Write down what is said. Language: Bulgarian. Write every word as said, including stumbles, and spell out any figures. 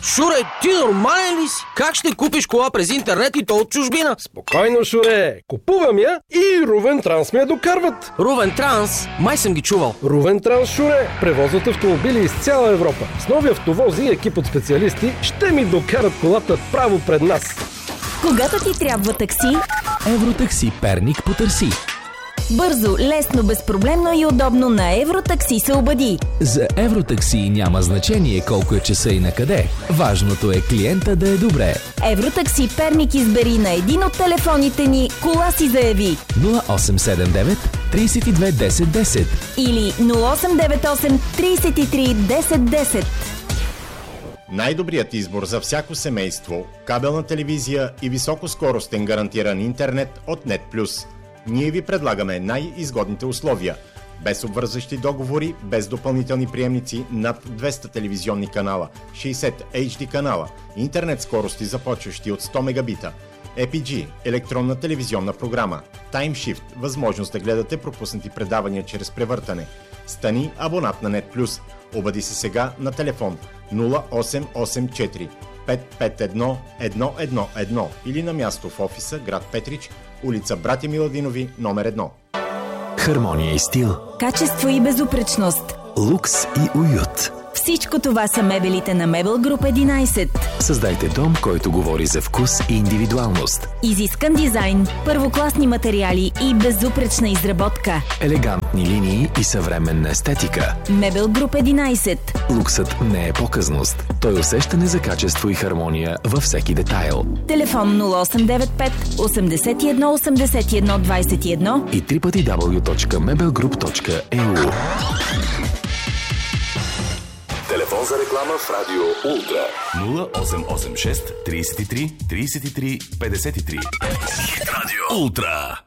Шуре, ти нормален ли си? Как ще купиш кола през интернет и то от чужбина? Спокойно, Шуре. Купувам я и Рувен Транс ми я докарват. Рувен Транс? Май съм ги чувал. Рувен Транс, Шуре, превозват автомобили из цяла Европа. С нови автовози и екип от специалисти ще ми докарат колата право пред нас. Когато ти трябва такси, Евротакси Перник потърси. бързо, лесно, безпроблемно и удобно на Евротакси се обади. За Евротакси няма значение колко е часа и на къде. Важното е клиента да е добре. Евротакси Перник избери на един от телефоните ни, кола си заяви. нула осем седем девет тридесет и две десет десет Или нула осем девет осем тридесет и три десет десет. Най-добрият избор за всяко семейство, кабелна телевизия и високоскоростен гарантиран интернет от Нет Плюс. Ние ви предлагаме най-изгодните условия. Без обвързващи договори, без допълнителни приемници, над двеста телевизионни канала, шейсет Ейч Ди канала, интернет скорости започващи от сто мегабита, Ей Пи Джи, електронна телевизионна програма, TimeShift, възможност да гледате пропуснати предавания чрез превъртане. Стани абонат на Нет Плюс. Обади се сега на телефон нула осем осем четири пет пет едно едно едно едно или на място в офиса, град Петрич, улица Братя Миладинови, номер едно. Хармония и стил. Качество и безупречност. Лукс и уют. Всичко това са мебелите на Мебел Груп единайсет. Създайте дом, който говори за вкус и индивидуалност. Изискан дизайн, първокласни материали и безупречна изработка. Елегантни линии и съвременна естетика. Мебел Груп единайсет. Луксът не е показност. Той е усещане за качество и хармония във всеки детайл. Телефон нула осем девет пет осемдесет и едно осемдесет и едно двадесет и едно и дабъл ю дабъл ю дабъл ю точка мебел груп точка и ю. Телефон за реклама в Радио Ултра нула осем осем шест тридесет и три тридесет и три петдесет и три. Радио Ултра.